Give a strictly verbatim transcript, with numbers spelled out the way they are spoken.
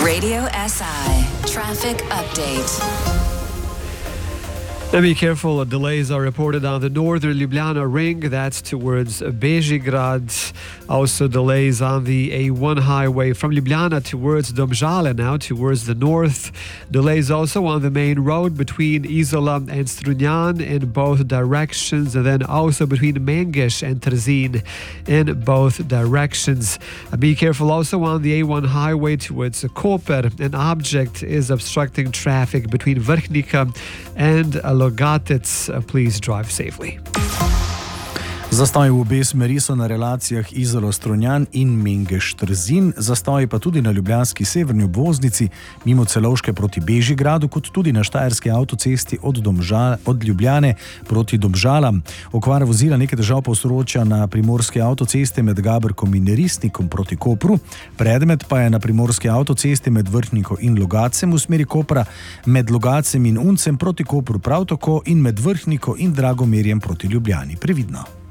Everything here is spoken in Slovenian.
Radio S I Traffic Update. Now be careful, delays are reported on the northern Ljubljana ring, that's towards Bežigrad. Also delays on the A one highway from Ljubljana towards Domžale now, towards the north. Delays also on the main road between Izola and Strunjan in both directions, and then also between Mengeš and Trzin in both directions. Be careful also on the A one highway towards Koper. An object is obstructing traffic between Vrhnika and Logatec. Please drive safely. Zastoji v obe smeri so na relacijah Izola-Strunjan in Mengeš-Trzin, zastoji pa tudi na ljubljanski severni obvoznici mimo Celovške proti Bežigradu, kot tudi na štajerski avtocesti od, Domžal, od Ljubljane proti Domžalam. Okvara vozila nekaj težav povzroča na primorski avtocesti med Gaberkom in Ristnikom proti Kopru, predmet pa je na primorski avtocesti med Vrhniko in Logacem v smeri Kopra, med Logacem in Uncem proti Kopru prav tako in med Vrhniko in Dragomerjem proti Ljubljani. Previdno.